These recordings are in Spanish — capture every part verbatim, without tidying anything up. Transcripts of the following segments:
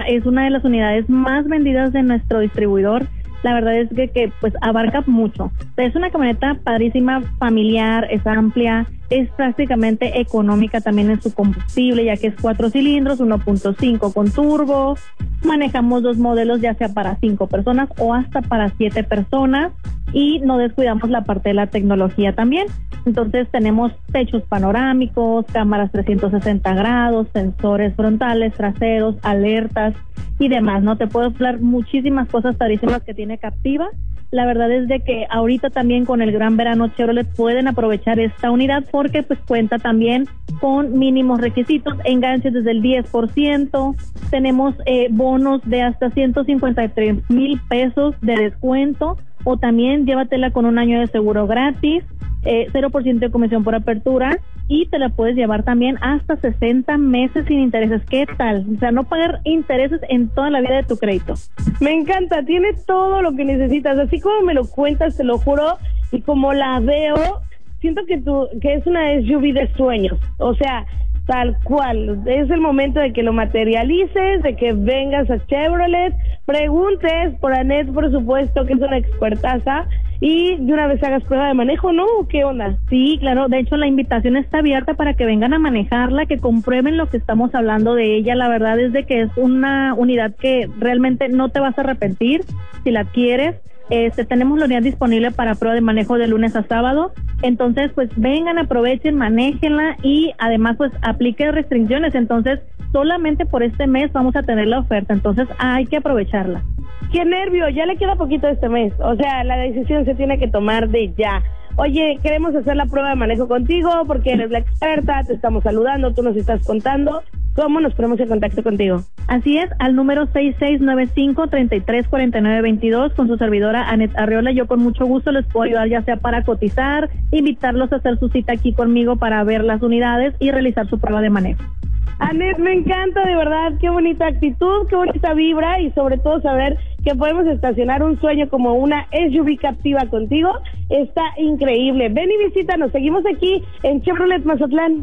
es una de las unidades más vendidas de nuestro distribuidor. La verdad es que, que pues abarca mucho. Es una camioneta padrísima, familiar, es amplia, es prácticamente económica también en su combustible, ya que es cuatro cilindros, uno punto cinco con turbo. Manejamos dos modelos, ya sea para cinco personas o hasta para siete personas, y no descuidamos la parte de la tecnología también. Entonces tenemos techos panorámicos, cámaras trescientos sesenta grados, sensores frontales, traseros, alertas y demás, ¿no? Te puedo hablar muchísimas cosas padrísimas que tiene Captiva. La verdad es de que ahorita también con el gran verano Chevrolet pueden aprovechar esta unidad porque pues cuenta también con mínimos requisitos, enganches desde el diez por ciento, tenemos eh, bonos de hasta ciento cincuenta y tres mil pesos de descuento, o también llévatela con un año de seguro gratis, eh, cero por ciento de comisión por apertura, y te la puedes llevar también hasta sesenta meses sin intereses. ¿Qué tal? O sea, no pagar intereses en toda la vida de tu crédito. Me encanta, tiene todo lo que necesitas, así como me lo cuentas, te lo juro, y como la veo, siento que tú, que es una S U V de sueños, o sea, tal cual. Es el momento de que lo materialices, de que vengas a Chevrolet, preguntes por Anet, por supuesto, que es una expertaza, y de una vez hagas prueba de manejo, ¿no? ¿Qué onda? Sí, claro, de hecho la invitación está abierta para que vengan a manejarla, que comprueben lo que estamos hablando de ella. La verdad es de que es una unidad que realmente no te vas a arrepentir si la adquieres. Este, tenemos la unidad disponible para prueba de manejo de lunes a sábado, entonces pues vengan, aprovechen, manéjenla, y además pues aplique restricciones. Entonces solamente por este mes vamos a tener la oferta, entonces hay que aprovecharla. ¡Qué nervio! Ya le queda poquito este mes, o sea, la decisión se tiene que tomar de ya. Oye, queremos hacer la prueba de manejo contigo porque eres la experta, te estamos saludando, tú nos estás contando. ¿Cómo nos ponemos en contacto contigo? Así es, al número seis seis nueve cinco, treinta y tres cuarenta y nueve veintidós, con su servidora Anet Arreola. Yo con mucho gusto les puedo ayudar, ya sea para cotizar, invitarlos a hacer su cita aquí conmigo para ver las unidades y realizar su prueba de manejo. Anet, me encanta, de verdad, qué bonita actitud, qué bonita vibra, y sobre todo saber que podemos estacionar un sueño como una S U V Captiva contigo, está increíble. Ven y visítanos, seguimos aquí en Chevrolet Mazatlán.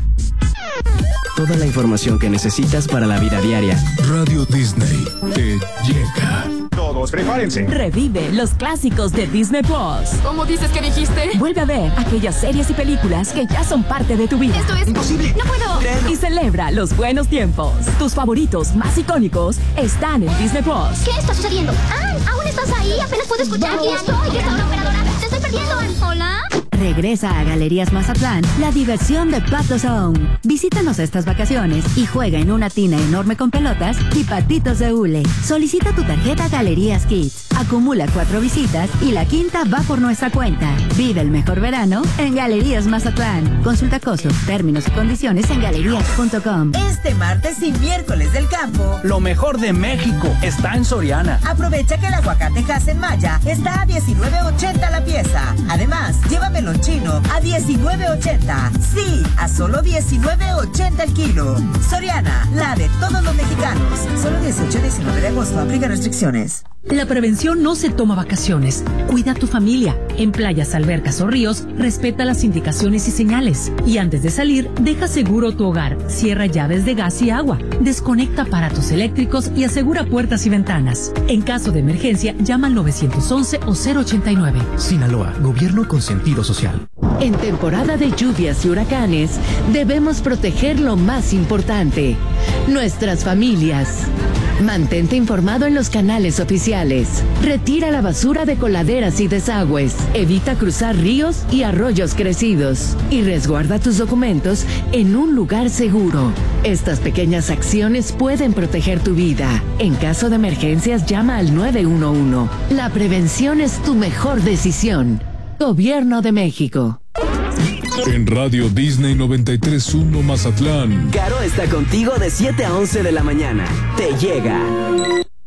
Toda la información que necesitas para la vida diaria. Radio Disney te llega. Todos prepárense. Revive los clásicos de Disney Plus. ¿Cómo dices que dijiste? Vuelve a ver aquellas series y películas que ya son parte de tu vida. Esto es imposible. No puedo. Y celebra los buenos tiempos. Tus favoritos más icónicos están en Disney Plus. ¿Qué está sucediendo? ¡Ah! ¿Aún estás ahí? Apenas puedo escuchar. Aquí estoy. ¿Qué está una operadora? ¡Te estoy perdiendo! ¿Hola? Regresa a Galerías Mazatlán la diversión de Pato Zone. Visítanos estas vacaciones y juega en una tina enorme con pelotas y patitos de hule. Solicita tu tarjeta Galerías Kids. Acumula cuatro visitas y la quinta va por nuestra cuenta. Vive el mejor verano en Galerías Mazatlán. Consulta costos, términos y condiciones en galerías punto com. Este martes y miércoles del campo, lo mejor de México está en Soriana. Aprovecha que el aguacate en Maya está a diecinueve ochenta la pieza. Además, llévamelo chino a diecinueve ochenta. Sí, a solo diecinueve ochenta el kilo. Soriana, la de todos los mexicanos. Solo dieciocho y diecinueve de agosto. Aplica restricciones. La prevención no se toma vacaciones. Cuida a tu familia. En playas, albercas o ríos, respeta las indicaciones y señales. Y antes de salir, deja seguro tu hogar. Cierra llaves de gas y agua. Desconecta aparatos eléctricos y asegura puertas y ventanas. En caso de emergencia, llama al nueve once o cero ochenta y nueve. Sinaloa, gobierno con sentido social. En temporada de lluvias y huracanes, debemos proteger lo más importante: nuestras familias. Mantente informado en los canales oficiales. Retira la basura de coladeras y desagües. Evita cruzar ríos y arroyos crecidos. Y resguarda tus documentos en un lugar seguro. Estas pequeñas acciones pueden proteger tu vida. En caso de emergencias, llama al nueve uno uno. La prevención es tu mejor decisión. Gobierno de México. En Radio Disney noventa y tres punto uno Mazatlán. Caro está contigo de siete a once de la mañana. Te llega.